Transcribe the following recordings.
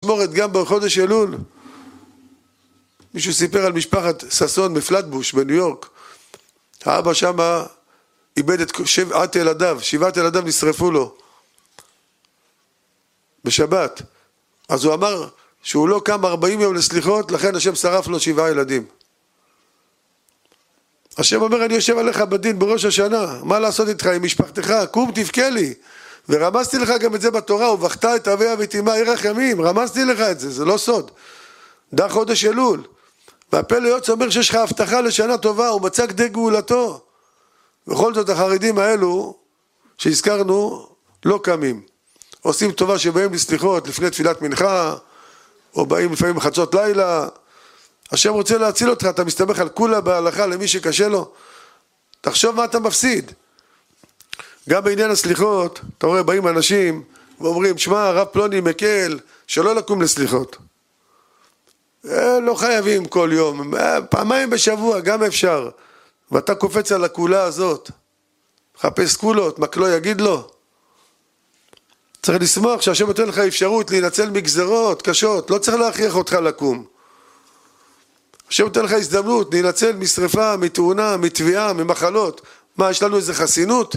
באשמורת גם בחודש אלול. מישהו סיפר על משפחת ססון מפלטבוש בניו יורק. האבא שמה איבד את 7 ילדיו, 7 ילדיו נשרפו לו בשבת. אז הוא אמר שהוא לא קם 40 יום לסליחות, לכן השם שרף לו 7 ילדים. השם אומר, אני יושב עליך בדין בראש השנה, מה לעשות איתך עם משפחתך? קום תבכה לי. ורמזתי לך גם את זה בתורה, ובכת את אביה ואת אמה ירח ימים, רמזתי לך את זה, זה לא סוד. דע חודש אלול. והפלא יוצא אומר שיש לך הבטחה לשנה טובה, הוא מצא כדי גאולתו. בכל זאת החרדים האלו שהזכרנו לא קמים. עושים טובה שבאים לסליחות לפני תפילת מנחה, או באים לפעמים חצות לילה. השם רוצה להציל אותך, אתה מסתמך על כולה בהלכה למי שקשה לו. תחשוב מה אתה מפסיד. גם בעניין הסליחות, אתה רואה, באים אנשים ואומרים, שמע, הרב פלוני מקל, שלא לקום לסליחות. לא חייבים כל יום, פעמיים בשבוע, גם אפשר. ואתה קופץ על הכולה הזאת, חפש כולות, מקלו יגיד לו. צריך לשמוח שהשם נותן לך אפשרות להינצל מגזרות קשות, לא צריך להכריח אותך לקום. השם נותן לך הזדמנות להינצל משרפה, מתאונה, מתביעה, ממחלות. מה, יש לנו איזה חסינות?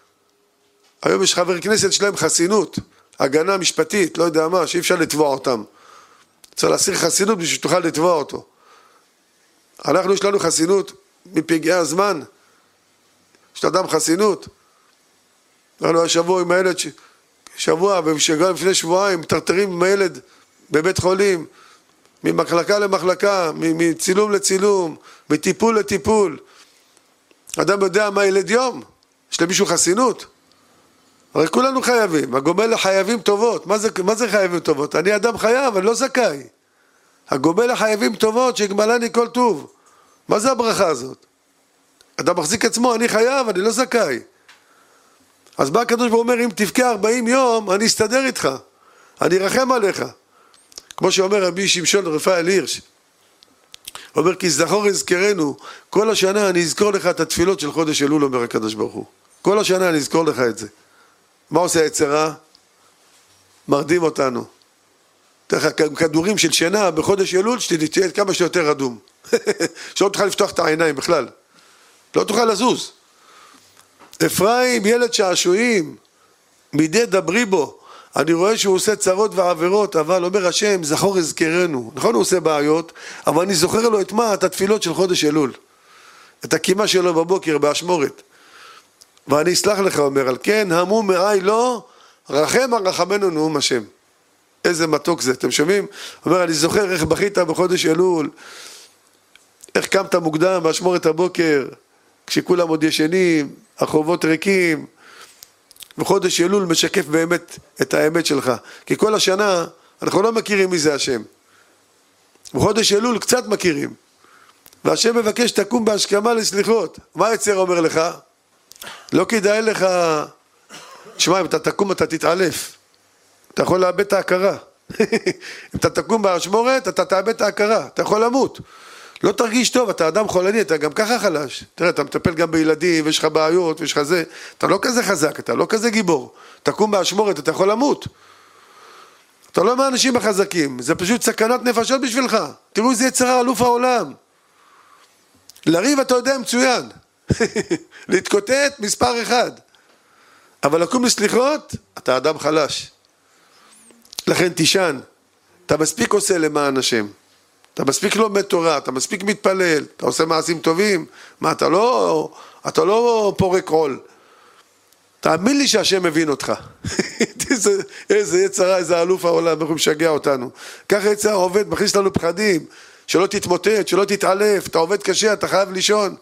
היום יש חבר כנסת שלהם חסינות, הגנה משפטית, לא יודע מה, שאי אפשר לתבוע אותם. צריך להסיר חסינות בשביל שתוכל לתבוע אותו. אנחנו יש לנו חסינות מפגעי הזמן. יש לאדם חסינות. אנחנו השבוע עם הילד, שבוע וגם לפני שבועיים, מטרטרים עם הילד בבית חולים, ממחלקה למחלקה, מצילום לצילום, מטיפול לטיפול. אדם יודע מה ילד יום? יש למישהו חסינות? הרי כולנו חייבים, הגומל לחייבים טובות. מה זה חייבים טובות? אני אדם חייב, אני לא זכאי. הגומל לחייבים טובות שיגמלני כל טוב. מה זה הברכה הזאת? אדם מחזיק עצמו, אני חייב, אני לא זכאי. אז בא הקדוש ברוך הוא אומר, אם תבכה 40 יום, אני אסתדר איתך. אני ארחם עליך. כמו שאומר רבי שמשון רפאל הירש. הוא אומר, כי זכור יזכרנו, כל השנה אני אזכור לך את התפילות של חודש אלול, אומר הקדוש ברוך הוא. כל השנה אני אזכור לך את זה. מה עושה היצרה? מרדים אותנו. כדורים של שינה בחודש אלול, שתהיה כמה שיותר רדום. שלא תוכל לפתוח את העיניים בכלל. לא תוכל לזוז. אפרים, ילד שעשועים, מידי דברי בו. אני רואה שהוא עושה צרות ועבירות, אבל אומר השם, זכור יזכרנו. נכון, הוא עושה בעיות, אבל אני זוכר לו את מה? את התפילות של חודש אלול. את הקימה שלו בבוקר, באשמורת. ואני אסלח לך, אומר, על כן, המו מעי לא, רחם הרחמנו נאום השם. איזה מתוק זה, אתם שומעים? אומר, אני זוכר איך בכית בחודש אלול, איך קמת מוקדם באשמורת הבוקר, כשכולם עוד ישנים, החובות ריקים, וחודש אלול משקף באמת את האמת שלך. כי כל השנה אנחנו לא מכירים מי זה השם. בחודש אלול קצת מכירים. והשם מבקש תקום בהשכמה לסליחות. מה היצר אומר לך? לא כדאי לך, תשמע, אם אתה תקום אתה תתעלף. אתה יכול לאבד את ההכרה. אם אתה תקום באשמורת אתה תאבד את ההכרה. אתה יכול למות. לא תרגיש טוב, אתה אדם חולני, אתה גם ככה חלש. תראה, אתה מטפל גם בילדים, ויש לך בעיות, ויש לך זה. אתה לא כזה חזק, אתה לא כזה גיבור. תקום באשמורת, אתה יכול למות. אתה לא מהאנשים החזקים, זה פשוט סכנת נפשות בשבילך. תראו איזה יצרה אלוף העולם. לריב אתה יודע מצוין. להתקוטט מספר 1. אבל לקום לסליחות, אתה אדם חלש. לכן תישן. אתה מספיק עושה למען השם. אתה מספיק לומד תורה, אתה מספיק מתפלל, אתה עושה מעשים טובים. מה, אתה לא פורק עול. תאמין לי שהשם מבין אותך. איזה יצרה, איזה אלוף העולם, הוא משגע אותנו. ככה יצרה עובד, מכניס לנו פחדים, שלא תתמוטט, שלא תתעלף, אתה עובד קשה, אתה חייב לישון.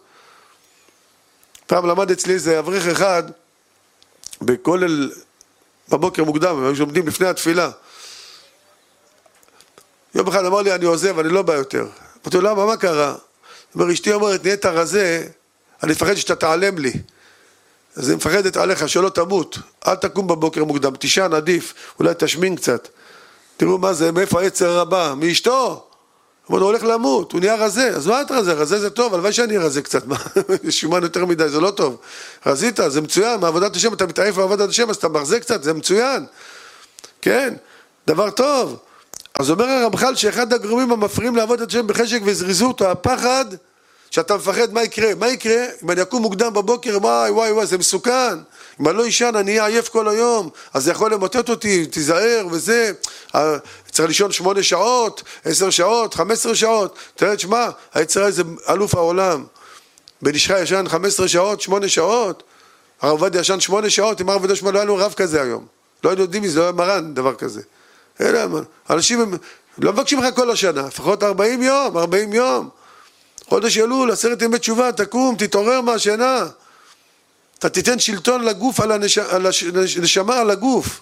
פעם למד אצלי איזה אברך אחד, בכולל בבוקר מוקדם, הם עומדים לפני התפילה. יום אחד אמר לי, אני עוזב, אני לא בא יותר. אמרתי לו, למה, מה קרה? אומר, אשתי אומרת, נהיית רזה, אני מפחד שאתה תעלם לי. אז היא מפחדת עליך, שלא תמות. אל תקום בבוקר מוקדם, תישן, עדיף, אולי תשמין קצת. תראו מה זה, מאיפה היצר רבה? מאשתו. הוא הולך למות, הוא נהיה רזה. אז מה את רזה? רזה זה טוב, הלוואי שאני רזה קצת. שומן יותר מדי, זה לא טוב. רזית, זה מצוין, מעבודת השם, אתה מתעייף בעבודת השם, אז אתה מחזה קצת, זה מצוין. כן, דבר טוב. אז אומר הרמח"ל שאחד הגורמים המפריעים לעבוד את השם בחשק וזריזות, הפחד שאתה מפחד מה יקרה. מה יקרה? אם אני אקום מוקדם בבוקר, וואי, זה מסוכן. אם אני לא ישן, אני אהיה עייף כל היום, אז זה יכול למוטט אותי, תיזהר וזה. צריך לישון 8 שעות, 10 שעות, 15 שעות. תראה, תשמע, היצרה זה אלוף העולם. בן איש חי ישן 15 שעות, 8 שעות. הרב עובדיה ישן 8 שעות, אם הרב עובדיה שמע, לא היה לנו רב כזה היום. לא היינו יודעים מזה, לא היה מרן דבר כזה. אנשים הם לא מבקשים לך כל השנה, לפחות 40 יום. חודש אלול, 10 ימי תשובה, תקום, תתעורר מהשינה. אתה תיתן שלטון לגוף על הנשמה על הגוף.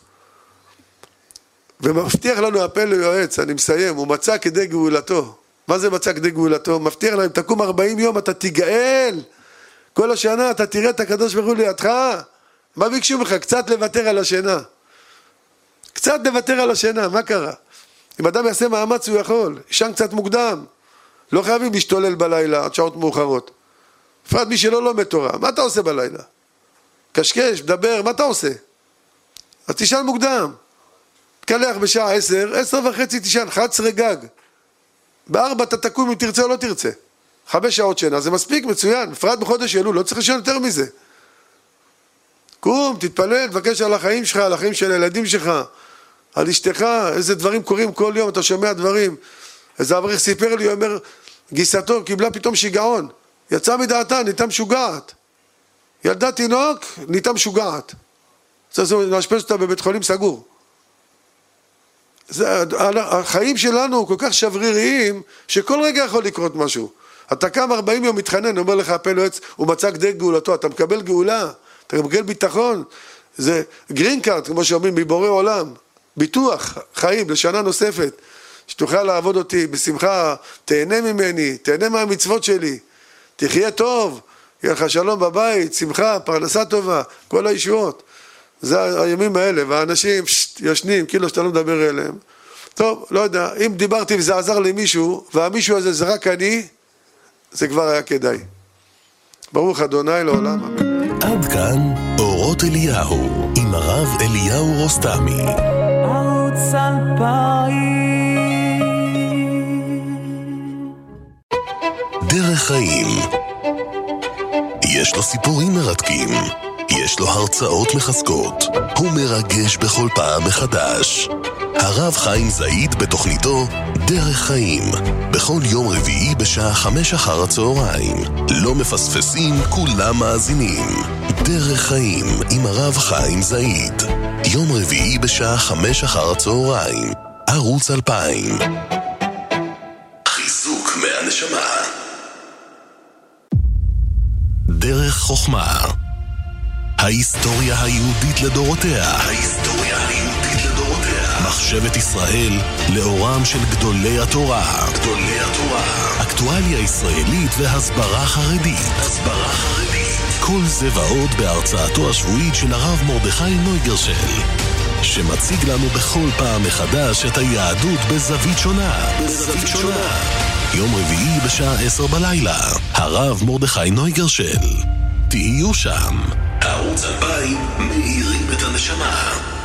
ומבטיח לנו הפה ליועץ, אני מסיים, הוא מצא כדי גאולתו. מה זה מצא כדי גאולתו? מבטיח להם, תקום 40 יום, אתה תגאל. כל השנה אתה תראה את הקדוש ברוך הוא לידך. מה ביקשו ממך? קצת לוותר על השינה. קצת לוותר על השינה, מה קרה? אם אדם יעשה מאמץ הוא יכול, ישן קצת מוקדם. לא חייבים להשתולל בלילה עד שעות מאוחרות. בפרט מי שלא לומד תורה, מה אתה עושה בלילה? קשקש, מדבר, מה אתה עושה? אז תשן מוקדם. תקלח בשעה 10, 10:30 תשן, 11 גג. ב4 אתה תקום אם תרצה או לא תרצה. 5 שעות שינה, זה מספיק, מצוין. בפרט בחודש אלול, לא צריך לשן יותר מזה. קום, תתפלל, תבקש על החיים שלך, על החיים של הילדים שלך, על אשתך, איזה דברים קורים כל יום, אתה שומע דברים. איזה אברך סיפר לי, הוא אומר, גיסתו קיבלה פתאום שיגעון, יצאה מדעתה, נהייתה משוגעת. ילדה תינוק, נהייתה משוגעת. צריך להשפש אותה בבית חולים סגור. החיים שלנו כל כך שבריריים, שכל רגע יכול לקרות משהו. אתה קם 40 יום מתחנן, אומר לך הפה ליועץ, הוא מצא כדי גאולתו, אתה מקבל גאולה, אתה מקבל ביטחון, זה גרין קארד, כמו שאומרים, מבורא עולם, ביטוח, חיים, לשנה נוספת, שתוכל לעבוד אותי בשמחה, תהנה ממני, תהנה מהמצוות שלי, תחיה טוב, יהיה לך שלום בבית, שמחה, פרנסה טובה, כל הישועות. זה הימים האלה, והאנשים ישנים, כאילו שאתה לא מדבר אליהם. טוב, לא יודע, אם דיברתי וזה עזר למישהו, והמישהו הזה זה רק אני, זה כבר היה כדאי. ברוך אדוני לעולם, אמן. עד כאן אורות אליהו, עם הרב אליהו רוסטמי. ערוץ 2000 דרך חיים. יש לו סיפורים מרתקים, יש לו הרצאות מחזקות, הוא מרגש בכל פעם מחדש. הרב חיים זעיד בתוכניתו דרך חיים, בכל יום רביעי בשעה 5 אחר הצהריים. לא מפספסים, כולם מאזינים. דרך חיים עם הרב חיים זעיד, יום רביעי בשעה 5 אחר הצהריים, ערוץ 2000. חיזוק מהנשמה. דרך חוכמה, ההיסטוריה היהודית לדורותיה. מחשבת ישראל לאורם של גדולי התורה. אקטואליה ישראלית והסברה חרדית. כל זה ועוד בהרצאתו השבועית של הרב מרדכי נויגרשל, שמציג לנו בכל פעם מחדש את היהדות בזווית שונה. יום רביעי בשעה 10 בלילה, הרב מרדכי נויגרשל. תהיו שם. ערוץ 2000 מאירים את הנשמה.